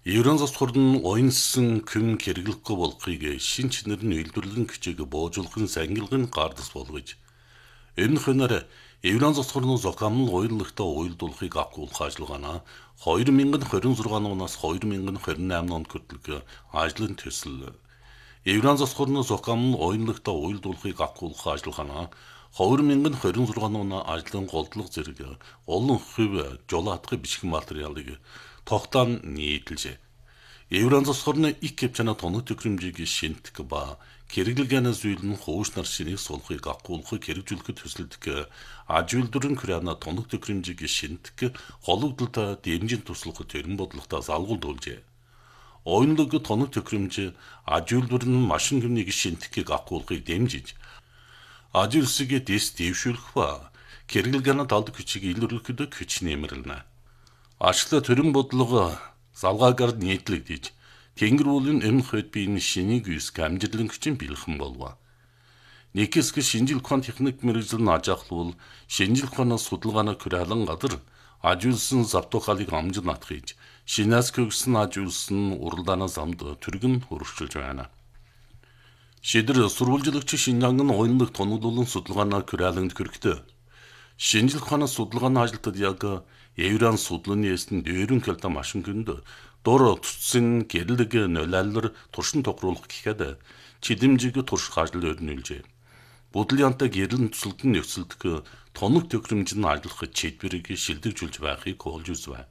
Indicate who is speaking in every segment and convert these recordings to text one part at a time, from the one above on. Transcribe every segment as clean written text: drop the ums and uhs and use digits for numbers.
Speaker 1: Еврон засварн ойнсон күн хэрэглэхгүй болохыг шин чанар нь үйлдвэрлэн хичээг боожуулахын сангилгын гардас болгож энэ хөнөр Еврон засварн зохиомл уялдагтаа уялдуулахыг агуулах ажиллагаанаа 2026 оноос 2028 онд хүртэлх ажлын төсөл Еврон засварн зохиомл уялдагтаа уялдуулахыг агуулах ажиллагаанаа 2026 оны ажлын голдлого зэрэг олон хөв жолоотгы бичиг материалыг тогтоон нийтэлжээ. Еврон засварны их хэмжээний тоног төхөөрөмжийг шинтгэх ба хэрэглэгээний зүйл нь хуучнаар шинийг суулгахыг агуулахыг хэрэгжүүлэхэд төсөлдөх аж үйлдвэрийн хураана тоног төхөөрөмжийг шинтгэх хологдолтой дэмжин туслах төрийн бодлоготой залгуулжээ. Ойнлог тоног төхөөрөмж аж үйлдвэрийн машин гэмнийг шинтгэхийг агуулахыг дэмжиж аж үйлсийг дэс дэвшүүлэх ба хэрэглэгээний талд хүчийг илрүүлэхэд хүч нэмэрлэнэ. Ажлаа төрийн бодлого залгаагаар нийтлэгдэж тэнгэр уулын өмнөх хэд биеийн шинийг үс амжилтлан хүчин бэлхэн болов. Нэг хэсэг шинжил ухааны техник мэргэжил нь ажиглавал шинжил ухааны судалгааны хураалан газар аж үйлсэн завтуухалыг амжин натхиж шинээс гүйсэн аж үйлсэн уралдааны замд түргэн хөрвүүлж байна. Шийдэр сурвалжлагч Шинжаан нь ойнлог тоноглолон судалгааны хурааланд хүрэхдээ шинжил ухааны судалгааны ажилтнууд яг Еврон судлааны эсн дээрэн кэлдэ машин гүнд дор утсын гэрлэг нөлөөлөр туршин тогруулах гэхэд чидэмжиг турших ажил өрнүүлжээ. Бодлянтай гэрэл төсөлд нь нөхцөлдөх тоног төхөөрөмж нь ажиллах чийдвэрийг шилдэгжүүлж байхыг олж үзвэ.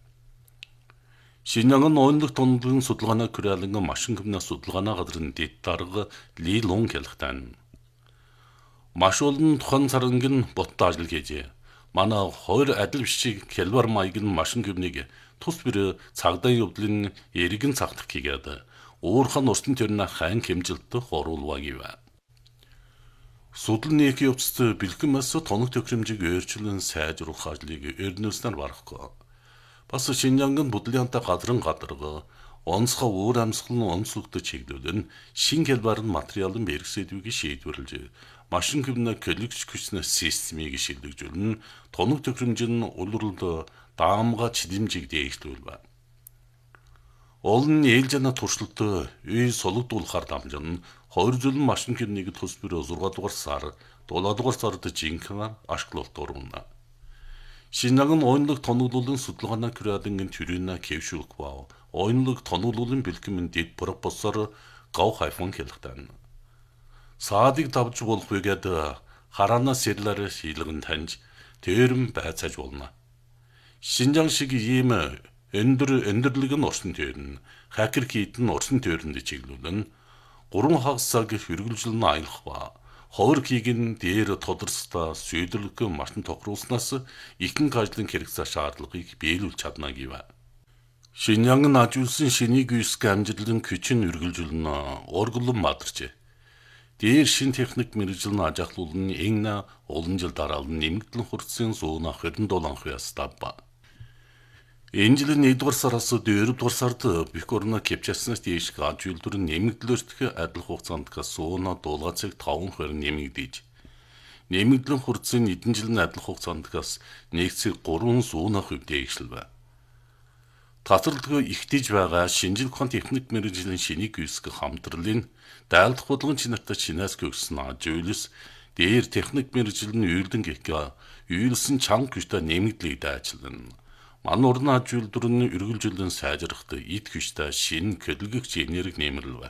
Speaker 1: Шинжаан нь ойнлог тоноглолын судалгааны хураалан машин гүмнээ судалгааны газрын дэд дарга Ли Лун хэлэхтэн. Маш олон тухайн царангийн боттой ажил хийжээ. Манай хоёр адил бишиг хялбар маяг нь машин гүмнийг тус бэр цагдаа явдлын эргэн цагтах хийгээд уурхан урсан төрнө хайн хэмжилтдэх оруулваа гэв. Судлын нэг явцад бэлгэмээс тоног төхөөрөмжийг өөрчлөн сайжруулах ажлыг өрнөөснөр барахгүй. Бас Шинжаан бодлянтай газрын гадарга онцгой уур амьсгал нь онцлогдож чиглүүлэн шин хялбарын материалын бэрхсэдвийг шийдвэрлэж машин гэмнэ коллекц хүчнэ системийг шилжүүлэн тоног төхөөрөмж нь улирал даамга чидэмжиг дээшлүүлвэ. Олон ээлжэна туршилттой үй сологдуулахар дамжин 2 жилийн машин гэмнийг тус бэр 6 дугаар сар 7 дугаар сард жинхэнэ ашиглалт орвно. Шинжаан ойнлог тоноглолын судалгааны хураалан төрийнэ кэвшүүлэх ба ойнлог тоноглолын бэлтгэмэн дэд пропозор гав хайфон хэлэхтэн. Саадыг давж болох үгээд хараана сэрлэр шийлгэн таньж тэрэн байцааж болно. Шинжаан шиг ийм өндөрлөг нь орсон төрн хакер хийд нь орсон төрөнд чиглүүлэн 3 хагас цаг хэрэгжилн аялах ба ховор хийгэн дээр тодорстой сүйдэрлэг машин тохируулснаас ихэнх ажлын хэрэгцээ шаардлагыг биелүүлж чадна гэв. Шинжаан нь аж үйлсэн шинийг үсг амжилтлан хүчин үргэлжлэн орглон мадарчээ. Дээр шин техник мэргэжил нь ажиглуулан энэ олон жил дараалан нэмэгдлэн хурцын 127 хуяас давба. Энэ жилийн 1-р сараас 4-р сард Бикорна Кепчаснаас дээш аж үйлдвэр нэмэгдлэртэх адил хугацаанд сууна дуулгацыг 5% нэмэгдэж нэмэгдлэн хурцын эдэн жилийн адил хугацаандгаас 1,3 сууна хувь дээшлэв. Татварлага ихтэж байгаа шинжил ухааны техник мэргэжлийн шинийг үүсгэх хамтралын дайлдах бодлогын чинартай чинаас гүйсэн аж үйлс дээр техник мэргэжил нь үйлдэн гэх үйлсэн чанга хүчтэй нэмэгдлийг дайчлан ман урны аж үйлдвэр нь үргэлжлэн сайжрахад эд хүчтэй шинэ хөдөлгөгч энерги нэмэрлэв.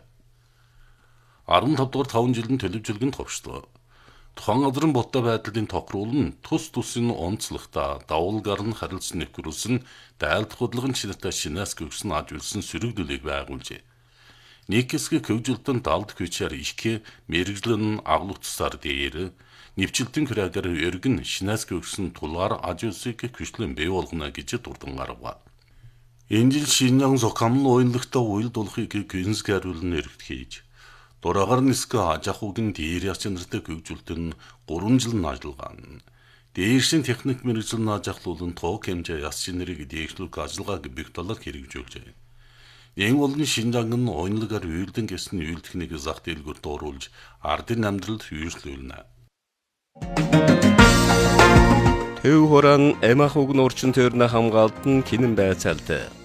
Speaker 1: 15 дугаар 5 жилийн төлөвжөлгөнд товчлоо. Тухайн газрын боттой байдлын тохируул нь тус тусын онцлогтой давуулгаар нь харилцан нөхрүүлсэн дайлдах бодлогын чинартай шинээс гүйсэн аж үйлсэн сөрөгдөлийг байгуулжээ. Нэг хэсэг хөгжилтөнд далд хүчээр их мэргэжлэн агуулгацсаар дээр нэвчлэлтийн хүрээгээр өргөн шинээс гүйсэн тулгаар аж үйлсийг хүчлэн бий болгоно гэж дурдан гаргав. Энэ жил Шинжаан зохиомл уянлагтай уялдуулахыг гүнзгийруулан эргэж хийж дураагаар нисгэ аж ахуйн дээр яс чанартай хөгжилтөнд 3 жил ажиллагаан. Дээршин техник мэргэжил нь ажиглуулан тоог хэмжээ яс чанарыг дээшлүүлэх ажиллагааг бих талаар хэрэгжүүлжээ. Энэ болон Шинжаан нь ойнлагаар үйлдэн гэсэн үйлдэхнийг зах дэлгүүрт оруулж ардын амьдралд хүйслүүлнэ.
Speaker 2: Төв хоран эмах уг нурчин төрнө хамгаалт нь кинэн байцаалтай.